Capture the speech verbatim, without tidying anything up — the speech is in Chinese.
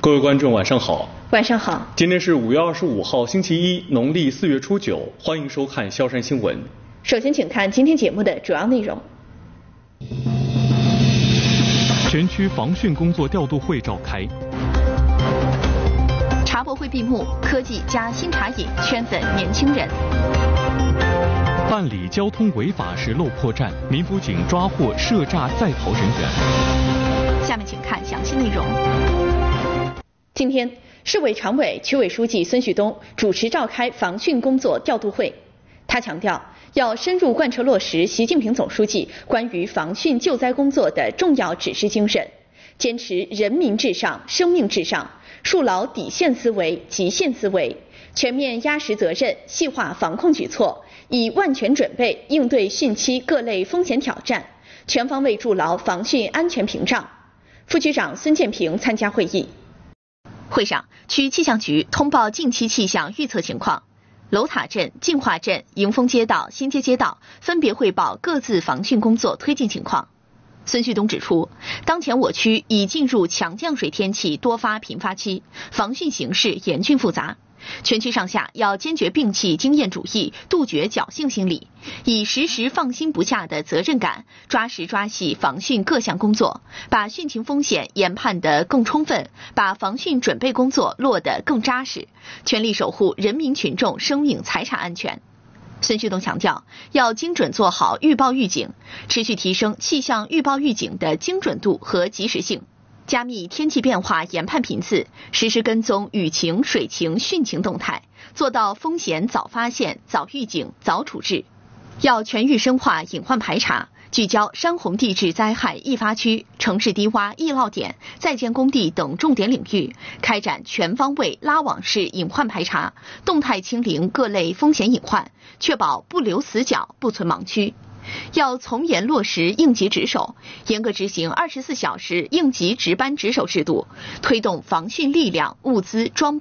各位观众晚上好。 晚上好。 今天是五月二十五号星期一，农历四月初九，欢迎收看萧山新闻。 首先请看今天节目的主要内容。 全区防汛工作调度会召开。 茶博会闭幕，科技加新茶饮圈粉年轻人。 办理交通违法时漏破绽，民辅警抓获涉诈在逃人员。 下面请看详细内容。今天，市委常委、区委书记孙旭东主持召开防汛工作调度会。他强调，要深入贯彻落实习近平总书记关于防汛救灾工作的重要指示精神，坚持人民至上、生命至上，树牢底线思维、极限思维，全面压实责任，细化防控举措，以万全准备应对汛期各类风险挑战，全方位筑牢防汛安全屏障。副局长孙建平参加会议。会上，区气象局通报近期气象预测情况，楼塔镇、净化镇、迎丰街道、新街街道分别汇报各自防汛工作推进情况。孙旭东指出，当前我区已进入强降水天气多发频发期，防汛形势严峻复杂。全区上下要坚决摒弃经验主义，杜绝侥幸心理，以时时放心不下的责任感，抓实抓细防汛各项工作，把汛情风险研判得更充分，把防汛准备工作落得更扎实，全力守护人民群众生命财产安全。孙旭东强调，要精准做好预报预警，持续提升气象预报预警的精准度和及时性，加密天气变化研判频次，实时跟踪雨情、水情、汛情动态，做到风险早发现、早预警、早处置。要全域深化隐患排查，聚焦山洪地质灾害易发区、城市低洼易涝点、在建工地等重点领域，开展全方位拉网式隐患排查，动态清零各类风险隐患，确保不留死角、不存盲区。要从严落实应急值守，严格执行二十四小时应急值班值守制度，推动防汛力量、物资、装